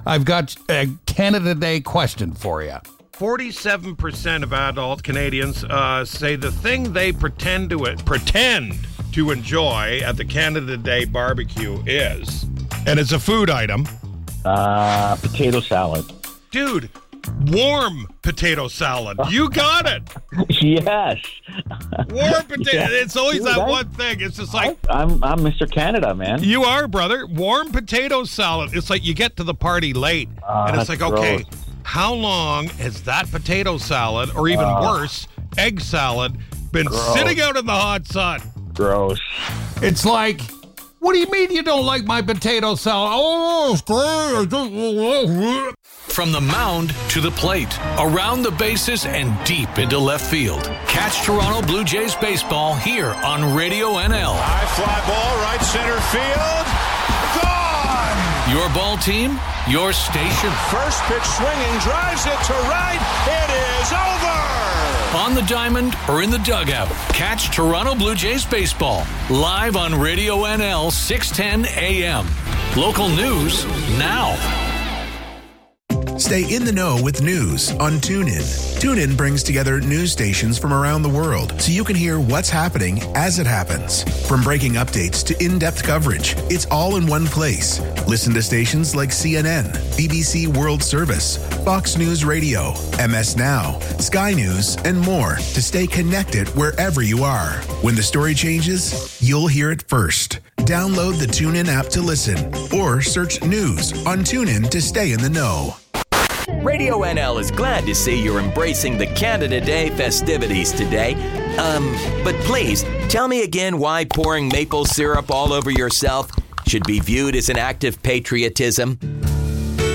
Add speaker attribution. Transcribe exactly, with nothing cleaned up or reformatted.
Speaker 1: I've got a Canada Day question for you.
Speaker 2: forty-seven percent of adult Canadians uh, say the thing they pretend to pretend to enjoy at the Canada Day barbecue is, and it's a food item.
Speaker 3: Uh, potato salad.
Speaker 2: Dude, warm potato salad. You got it.
Speaker 3: Yes.
Speaker 2: Warm potato.
Speaker 3: Yeah.
Speaker 2: It's always
Speaker 3: Dude,
Speaker 2: that
Speaker 3: I,
Speaker 2: one thing. It's just like...
Speaker 3: I'm I'm Mister Canada, man.
Speaker 2: You are, brother. Warm potato salad. It's like you get to the party late,
Speaker 3: uh,
Speaker 2: and it's like,
Speaker 3: gross.
Speaker 2: okay, how long has that potato salad, or even
Speaker 3: uh,
Speaker 2: worse, egg salad, been
Speaker 3: gross.
Speaker 2: sitting out in the hot sun?
Speaker 3: Gross.
Speaker 1: It's like, what do you mean you don't like my potato salad? Oh, it's great.
Speaker 4: From the mound to the plate, around the bases and deep into left field. Catch Toronto Blue Jays baseball here on Radio N L.
Speaker 5: High fly ball, right center field. Gone!
Speaker 4: Your ball team, your station.
Speaker 5: First pitch swinging, drives it to right. It is over!
Speaker 4: On the diamond or in the dugout, catch Toronto Blue Jays baseball live on Radio N L six ten A M. Local news now.
Speaker 6: Stay in the know with news on TuneIn. TuneIn brings together news stations from around the world so you can hear what's happening as it happens. From breaking updates to in-depth coverage, it's all in one place. Listen to stations like C N N, B B C World Service, Fox News Radio, M S Now, Sky News, and more to stay connected wherever you are. When the story changes, you'll hear it first. Download the TuneIn app to listen or search news on TuneIn to stay in the know.
Speaker 7: Radio N L is glad to see you're embracing the Canada Day festivities today. Um, but please, tell me again why pouring maple syrup all over yourself should be viewed as an act of patriotism.